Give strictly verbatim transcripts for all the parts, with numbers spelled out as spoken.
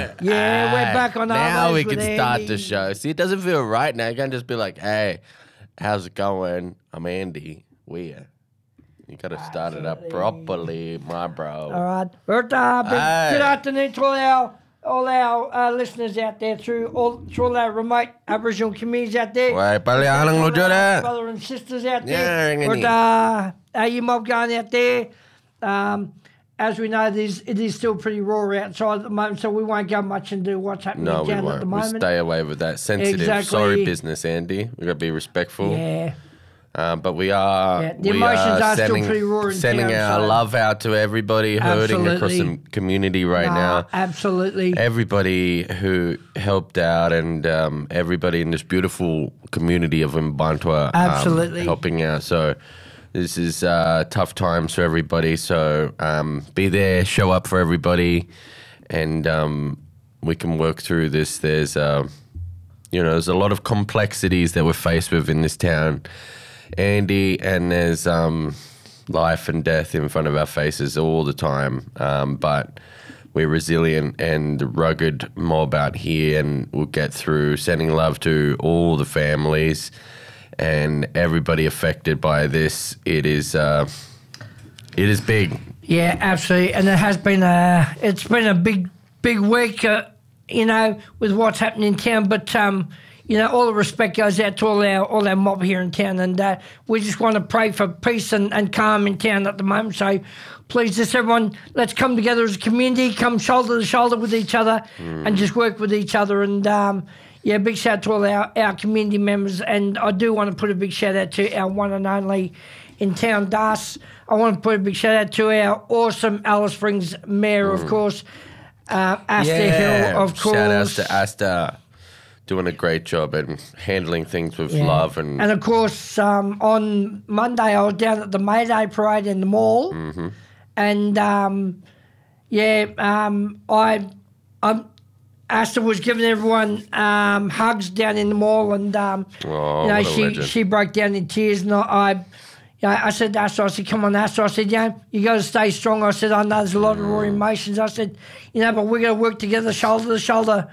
right. Yeah, Aye. we're back on our Now we ways can with start Andy. the show. See, it doesn't feel right now. You can just be like, hey, how's it going? I'm Andy Weir. You got to start it up properly, my bro. All right. But, uh, big, Aye. good afternoon to all our all our uh, listeners out there through all through all our remote Aboriginal communities out there. Wait, pali anong All lujo our na? brother and sisters out Yeah, there. ringing But you. uh, how you mob going out there? Um, as we know, it is, it is still pretty raw outside at the moment, so we won't go much into what's happening No, in we town at the won't. We moment. stay away with that sensitive, Exactly. sorry business, Andy. We got to be respectful. Yeah. Um, but we are, Yeah, the we emotions are still sending, pretty raw in sending town, our so- love out to everybody hurting across Absolutely. the community right Nah, now. absolutely. Everybody who helped out and um, everybody in this beautiful community of Mbantua um, Absolutely. helping out. So this is uh, tough times for everybody. So um, be there, show up for everybody, and um, we can work through this. There's, uh, you know, there's a lot of complexities that we're faced with in this town, Andy, and there's um, life and death in front of our faces all the time. Um, but we're resilient and rugged mob out here, and we'll get through. Sending love to all the families and everybody affected by this. It is, uh, it is big. Yeah, absolutely, and it has been a it's been a big big week, uh, you know, with what's happening in town. But um, you know, all the respect goes out to all our all our mob here in town, and uh, we just want to pray for peace and, and calm in town at the moment. So, please, just everyone, let's come together as a community, come shoulder to shoulder with each other, Mm. and just work with each other. And um, yeah, big shout out to all our, our community members, and I do want to put a big shout out to our one and only in town, Das. I want to put a big shout out to our awesome Alice Springs Mayor, of course, uh, Asta Hill, of course. Shout outs to Asta. Doing a great job and handling things with Yeah. love. And, And of course, um, on Monday I was down at the May Day parade in the mall, Mm-hmm. and um, yeah, um, I, um, Asta was giving everyone um, hugs down in the mall, and um, Oh, you know, what a she legend. she broke down in tears, and I. I you know, I said to Asta, I said, come on, Asta. I said, you know, you got to stay strong. I said, I know there's a lot of raw emotions. I said, you know, but we're going to work together, shoulder to shoulder.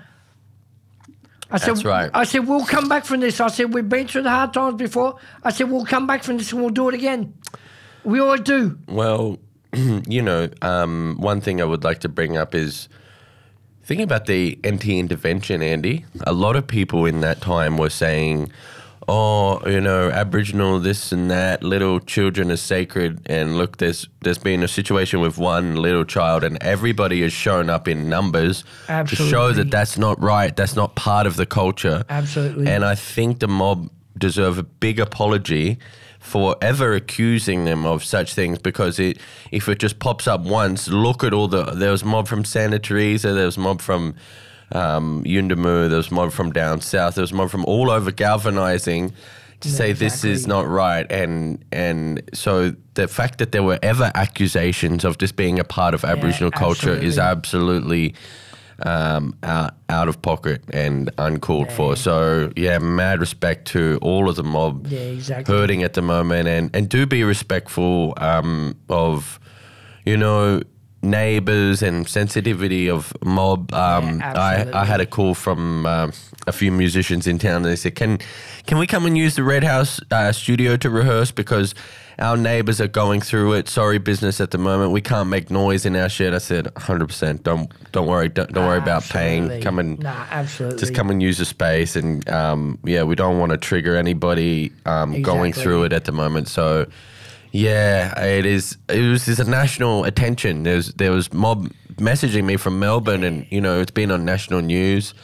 I said, That's right. I said, we'll come back from this. I said, we've been through the hard times before. I said, we'll come back from this and we'll do it again. We always do. well, you know, um, one thing I would like to bring up is thinking about the anti-intervention, Andy. A lot of people in that time were saying, oh, you know, Aboriginal this and that, little children are sacred. And look, there's there's been a situation with one little child, and everybody has shown up in numbers to show Absolutely. that that's not right. That's not part of the culture. Absolutely. And I think the mob deserve a big apology for ever accusing them of such things, because it if it just pops up once, look at all the, there was mob from Santa Teresa, there was mob from um, Yuendamu, there was mob from down south, there was mob from all over galvanizing to say this is exactly. not right. And and so the fact that there were ever accusations of this being a part of Aboriginal culture is absolutely um, out, out of pocket and uncalled for. So, yeah, mad respect to all of the mob Yeah, exactly. hurting at the moment. And, and do be respectful um, of, you know, neighbours and sensitivity of mob. Um, Yeah, I, absolutely. I had a call from um a few musicians in town, and they said, can can we come and use the Red House uh, studio to rehearse, because our neighbours are going through it. Sorry business at the moment. We can't make noise in our shed. I said, one hundred percent. Don't don't worry. Don't, don't worry about paying. Absolutely. Come and Nah, absolutely. just come and use the space. And um, yeah, we don't want to trigger anybody um, going Exactly. through it at the moment. So yeah, it is. It was just a national attention. There's there was mob messaging me from Melbourne, and you know it's been on national news.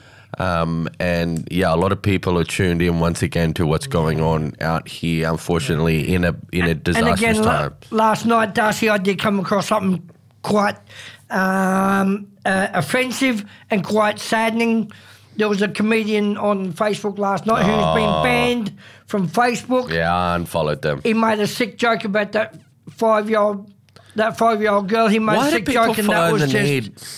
Um, and yeah, a lot of people are tuned in once again to what's going on out here. Unfortunately, in a in a And disastrous again, la- time. last night, Darcy, I did come across something quite um, uh, offensive and quite saddening. There was a comedian on Facebook last night who's Oh. been banned from Facebook. Yeah, I unfollowed them. He made a sick joke about that five-year-old, that five-year-old girl. He made Why a do sick people joke, and that find was the just need?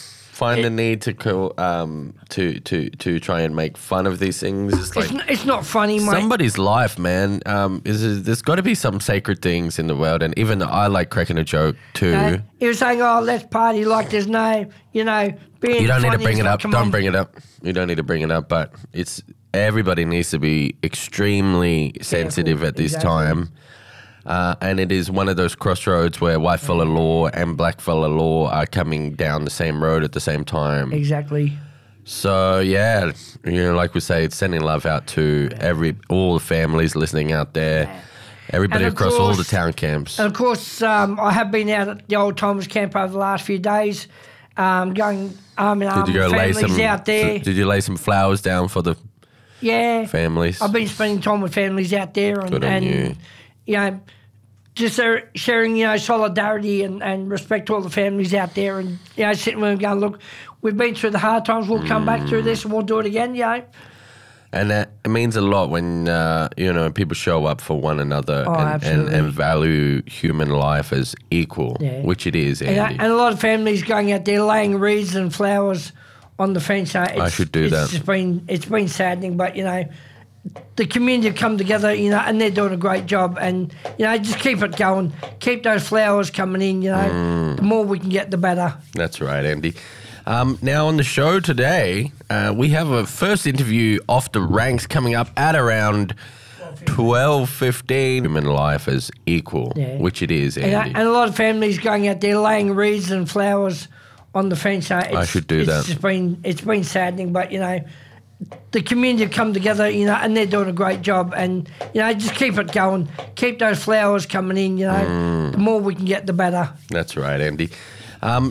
find it, the need to co- um to to to try and make fun of these things? It's like it's, n- it's not funny, mate. somebody's life, man. Um, is, is there's got to be some sacred things in the world, and even I like cracking a joke too. Uh, he was saying, "Oh, let's party like there's no, you know, being You don't need to funny." bring It's it like, up. come Don't on. bring it up. You don't need to bring it up. But it's everybody needs to be extremely sensitive at this exactly. time. Uh, and it is one of those crossroads where white fella law and black fella law are coming down the same road at the same time. Exactly. So yeah, you know, like we say, it's sending love out to every all the families listening out there, everybody And of across all the course- town camps. And of course, um, I have been out at the Old Timers Camp over the last few days, um, going arm in arm Did you go with lay families some? out there. Did you lay some flowers down for the Yeah. families? I've been spending time with families out there and, Good on and you. you know, just uh, sharing, you know, solidarity and, and respect to all the families out there and, you know, sitting with them going, look, we've been through the hard times, we'll come back through this and we'll do it again, you know. And that, it means a lot when, uh, you know, people show up for one another Oh, and, and, absolutely. and value human life as equal, Yeah. which it is, And, uh, Andy. and a lot of families going out there laying wreaths and flowers on the fence. Uh, it's, should do it's that. Just been, it's been saddening, but, you know, the community have come together, you know, and they're doing a great job. And, you know, just keep it going. Keep those flowers coming in, you know. Mm. The more we can get, the better. That's right, Andy. Um, now on the show today, uh, we have a first interview off the ranks coming up at around twelve fifteen. Human life as equal, Yeah. which it is, And, uh, Andy. and a lot of families going out there laying wreaths and flowers on the fence. Uh, it's, should do it's that. Just been, it's been saddening, but, you know, the community have come together, you know, and they're doing a great job. And, you know, just keep it going. Keep those flowers coming in, you know. Mm. The more we can get, the better. That's right, Andy. Um,